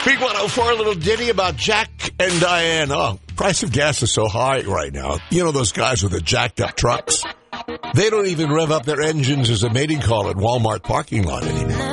Big 104, a little ditty about Jack and Diane. Oh, price of gas is so high right now. You know those guys with the jacked up trucks? They don't even rev up their engines as a mating call at Walmart parking lot anymore.